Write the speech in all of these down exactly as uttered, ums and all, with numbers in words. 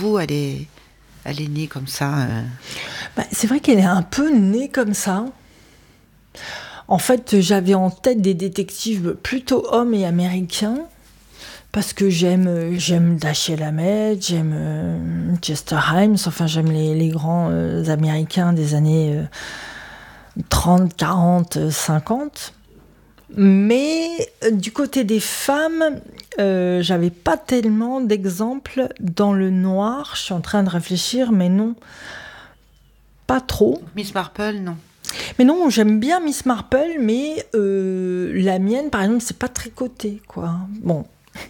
vous, elle est, elle est née comme ça euh... bah, C'est vrai qu'elle est un peu née comme ça. En fait, j'avais en tête des détectives plutôt hommes et américains, parce que j'aime, j'aime Dashiell Hammett, j'aime euh, Chester Himes, enfin j'aime les, les grands euh, américains des années euh, trente, quarante, cinquante. Mais euh, du côté des femmes, euh, j'avais pas tellement d'exemples dans le noir. Je suis en train de réfléchir, mais non, pas trop. Miss Marple, non. Mais non, j'aime bien Miss Marple, mais euh, la mienne, par exemple, c'est pas tricoté, quoi. Bon.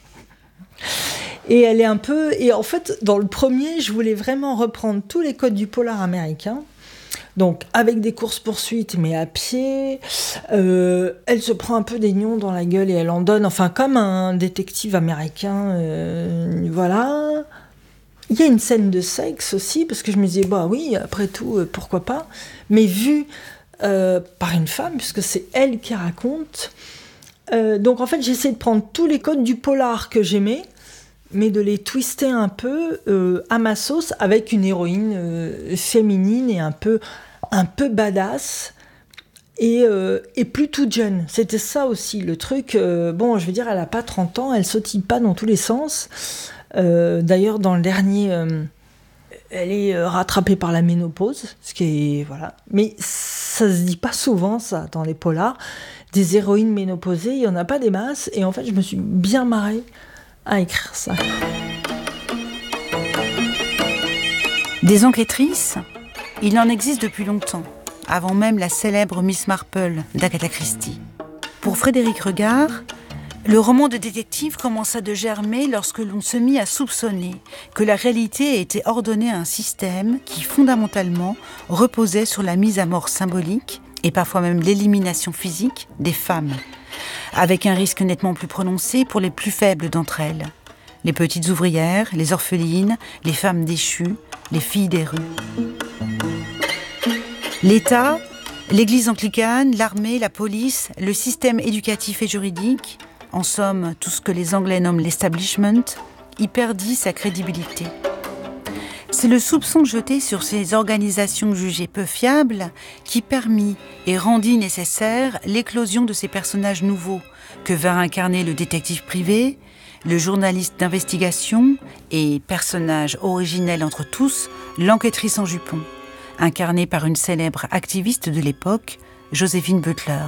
Et elle est un peu... Et en fait, dans le premier, je voulais vraiment reprendre tous les codes du polar américain. Donc, avec des courses-poursuites, mais à pied. Euh, elle se prend un peu des nions dans la gueule et elle en donne. Enfin, comme un détective américain. Euh, voilà. Il y a une scène de sexe aussi, parce que je me disais, bah oui, après tout, euh, pourquoi pas. Mais vue euh, par une femme, puisque c'est elle qui raconte. Euh, donc, en fait, j'essaie de prendre tous les codes du polar que j'aimais, mais de les twister un peu euh, à ma sauce avec une héroïne euh, féminine et un peu, un peu badass et, euh, et plus toute jeune. C'était ça aussi le truc. Euh, bon, je veux dire, elle n'a pas trente ans, elle sautille pas dans tous les sens. Euh, d'ailleurs, dans le dernier, euh, elle est rattrapée par la ménopause, ce qui est voilà. Mais ça se dit pas souvent ça dans les polars. Des héroïnes ménopausées, il y en a pas des masses. Et en fait, je me suis bien marrée à écrire ça. Des enquêtrices, il en existe depuis longtemps, avant même la célèbre Miss Marple d'Agatha Christie. Pour Frédéric Regard, le roman de détective commença de germer lorsque l'on se mit à soupçonner que la réalité était ordonnée à un système qui, fondamentalement, reposait sur la mise à mort symbolique et parfois même l'élimination physique des femmes, avec un risque nettement plus prononcé pour les plus faibles d'entre elles, les petites ouvrières, les orphelines, les femmes déchues, les filles des rues. L'État, l'Église anglicane, l'armée, la police, le système éducatif et juridique, en somme tout ce que les Anglais nomment l'establishment, y perdit sa crédibilité. C'est le soupçon jeté sur ces organisations jugées peu fiables qui permit et rendit nécessaire l'éclosion de ces personnages nouveaux que vinrent incarner le détective privé, le journaliste d'investigation et, personnage originel entre tous, l'enquêtrice en jupon, incarnée par une célèbre activiste de l'époque, Joséphine Butler.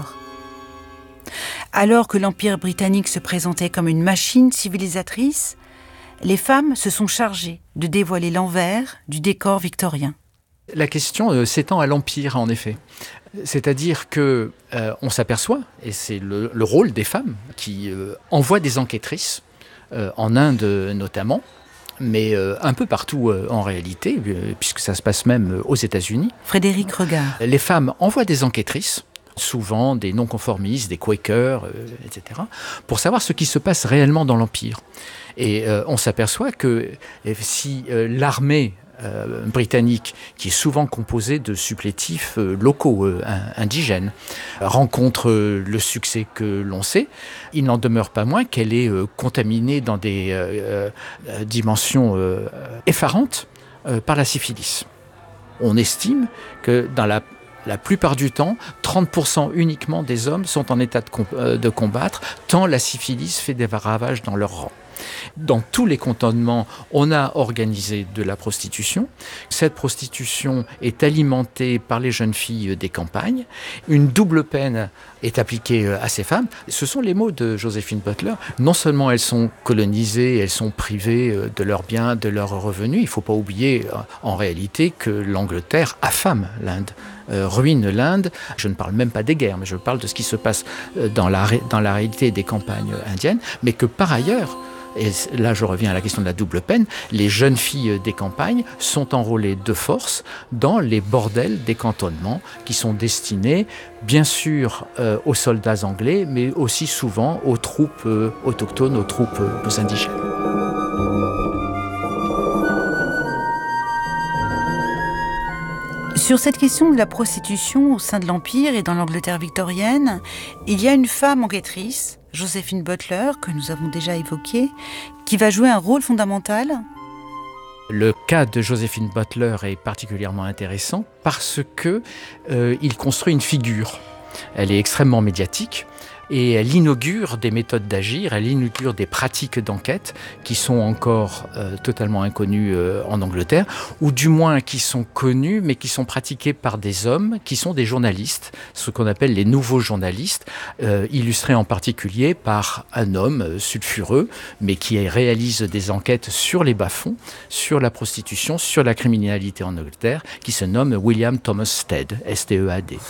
Alors que l'Empire britannique se présentait comme une machine civilisatrice, les femmes se sont chargées de dévoiler l'envers du décor victorien. La question euh, s'étend à l'Empire, en effet. C'est-à-dire qu'on euh, s'aperçoit, et c'est le, le rôle des femmes, qui euh, envoient des enquêtrices, euh, en Inde notamment, mais euh, un peu partout euh, en réalité, euh, puisque ça se passe même aux États-Unis. Frédéric Regard. Les femmes envoient des enquêtrices, souvent des non-conformistes, des Quakers, euh, et cetera, pour savoir ce qui se passe réellement dans l'Empire. Et euh, on s'aperçoit que si euh, l'armée euh, britannique, qui est souvent composée de supplétifs euh, locaux, euh, indigènes, rencontre euh, le succès que l'on sait, il n'en demeure pas moins qu'elle est euh, contaminée dans des euh, euh, dimensions euh, effarantes euh, par la syphilis. On estime que dans la La plupart du temps, trente pour cent uniquement des hommes sont en état de, com- euh, de combattre, tant la syphilis fait des ravages dans leur rang. Dans tous les cantonnements, on a organisé de la prostitution. Cette prostitution est alimentée par les jeunes filles des campagnes. Une double peine est appliquée à ces femmes. Ce sont les mots de Joséphine Butler. Non seulement elles sont colonisées, elles sont privées de leurs biens, de leurs revenus. Il ne faut pas oublier en réalité que l'Angleterre affame l'Inde. Euh, ruine l'Inde. Je ne parle même pas des guerres, mais je parle de ce qui se passe dans la, ré- dans la réalité des campagnes indiennes, mais que par ailleurs, et là je reviens à la question de la double peine, les jeunes filles des campagnes sont enrôlées de force dans les bordels des cantonnements qui sont destinés bien sûr euh, aux soldats anglais, mais aussi souvent aux troupes euh, autochtones, aux troupes euh, indigènes. Sur cette question de la prostitution au sein de l'Empire et dans l'Angleterre victorienne, il y a une femme enquêtrice, Joséphine Butler, que nous avons déjà évoquée, qui va jouer un rôle fondamental. Le cas de Joséphine Butler est particulièrement intéressant parce que euh, il construit une figure. Elle est extrêmement médiatique et elle inaugure des méthodes d'agir, elle inaugure des pratiques d'enquête qui sont encore euh, totalement inconnues euh, en Angleterre, ou du moins qui sont connues mais qui sont pratiquées par des hommes qui sont des journalistes, ce qu'on appelle les nouveaux journalistes, euh, illustrés en particulier par un homme euh, sulfureux mais qui réalise des enquêtes sur les bas-fonds, sur la prostitution, sur la criminalité en Angleterre, qui se nomme William Thomas Stead, S T E A D.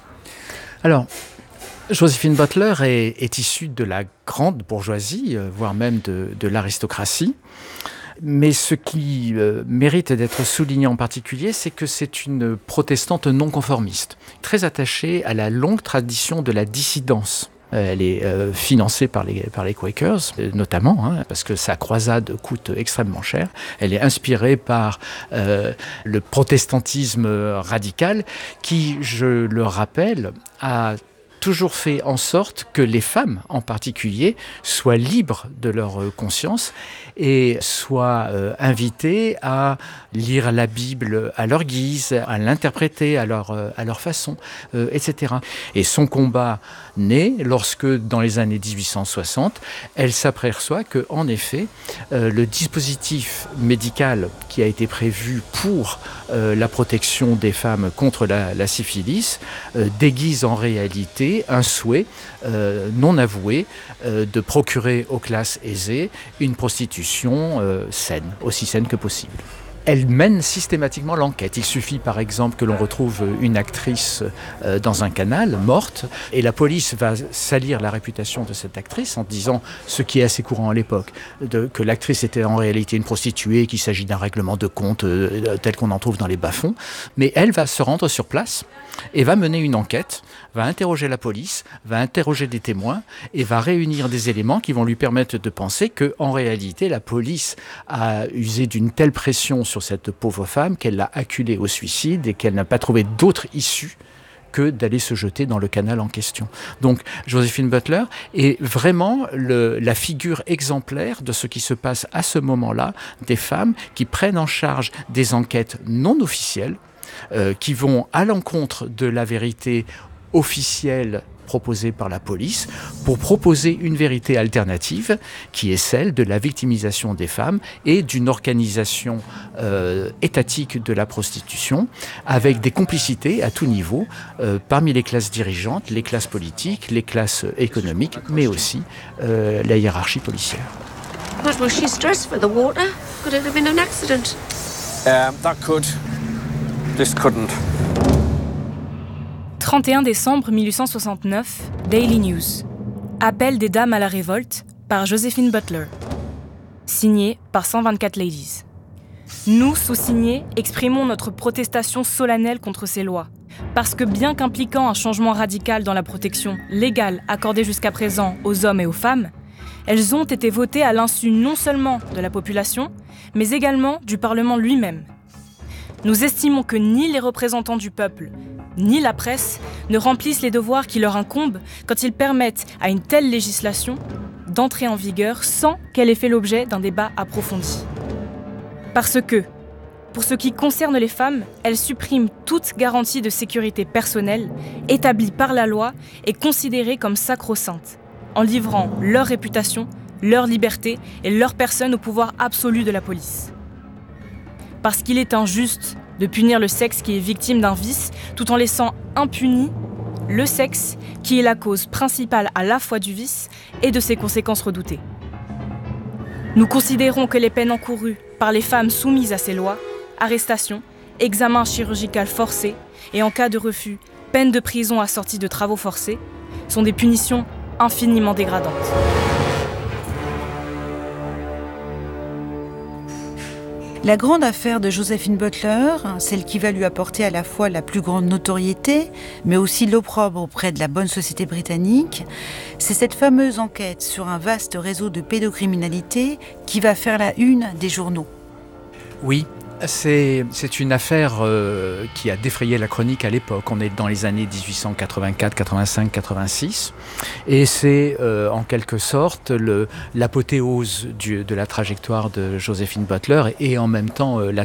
Alors, Joséphine Butler est, est issue de la grande bourgeoisie, euh, voire même de, de l'aristocratie. Mais ce qui euh, mérite d'être souligné en particulier, c'est que c'est une protestante non conformiste, très attachée à la longue tradition de la dissidence. Elle est euh, financée par les, par les Quakers, euh, notamment, hein, parce que sa croisade coûte extrêmement cher. Elle est inspirée par euh, le protestantisme radical qui, je le rappelle, a toujours fait en sorte que les femmes, en particulier, soient libres de leur conscience et soient euh, invitées à lire la Bible à leur guise, à l'interpréter à leur, euh, à leur façon, euh, et cetera. Et son combat naît lorsque, dans les années dix-huit cent soixante, elle s'aperçoit que, en effet, euh, le dispositif médical qui a été prévu pour euh, la protection des femmes contre la, la syphilis euh, déguise en réalité un souhait euh, non avoué euh, de procurer aux classes aisées une prostitution euh, saine, aussi saine que possible. Elle mène systématiquement l'enquête. Il suffit par exemple que l'on retrouve une actrice euh, dans un canal, morte, et la police va salir la réputation de cette actrice en disant, ce qui est assez courant à l'époque, de, que l'actrice était en réalité une prostituée, qu'il s'agit d'un règlement de compte euh, tel qu'on en trouve dans les bas-fonds. Mais elle va se rendre sur place et va mener une enquête, va interroger la police, va interroger des témoins et va réunir des éléments qui vont lui permettre de penser qu'en réalité, la police a usé d'une telle pression sur cette pauvre femme qu'elle l'a acculée au suicide et qu'elle n'a pas trouvé d'autre issue que d'aller se jeter dans le canal en question. Donc, Joséphine Butler est vraiment le, la figure exemplaire de ce qui se passe à ce moment-là, des femmes qui prennent en charge des enquêtes non officielles, euh, qui vont à l'encontre de la vérité officielle proposée par la police pour proposer une vérité alternative qui est celle de la victimisation des femmes et d'une organisation euh, étatique de la prostitution avec des complicités à tout niveau euh, parmi les classes dirigeantes, les classes politiques, les classes économiques, mais aussi euh, la hiérarchie policière. But was she stressed for the water? Could it have been an accident? Um, that could. This couldn't. trente et un décembre mille huit cent soixante-neuf, Daily News. Appel des dames à la révolte par Joséphine Butler. Signé par cent vingt-quatre ladies. Nous, sous-signés, exprimons notre protestation solennelle contre ces lois. Parce que bien qu'impliquant un changement radical dans la protection légale accordée jusqu'à présent aux hommes et aux femmes, elles ont été votées à l'insu non seulement de la population, mais également du Parlement lui-même. Nous estimons que ni les représentants du peuple, ni la presse ne remplissent les devoirs qui leur incombent quand ils permettent à une telle législation d'entrer en vigueur sans qu'elle ait fait l'objet d'un débat approfondi. Parce que, pour ce qui concerne les femmes, elle supprime toute garantie de sécurité personnelle établie par la loi et considérée comme sacro-sainte, en livrant leur réputation, leur liberté et leur personne au pouvoir absolu de la police. Parce qu'il est injuste de punir le sexe qui est victime d'un vice tout en laissant impuni le sexe qui est la cause principale à la fois du vice et de ses conséquences redoutées. Nous considérons que les peines encourues par les femmes soumises à ces lois, arrestation, examen chirurgical forcé et en cas de refus, peine de prison assortie de travaux forcés, sont des punitions infiniment dégradantes. La grande affaire de Joséphine Butler, celle qui va lui apporter à la fois la plus grande notoriété, mais aussi l'opprobre auprès de la bonne société britannique, c'est cette fameuse enquête sur un vaste réseau de pédocriminalité qui va faire la une des journaux. Oui, C'est, c'est une affaire euh, qui a défrayé la chronique à l'époque. On est dans les années dix-huit cent quatre-vingt-quatre, quatre-vingt-cinq, quatre-vingt-six. Et c'est euh, en quelque sorte le, l'apothéose du, de la trajectoire de Joséphine Butler et, et en même temps euh, la,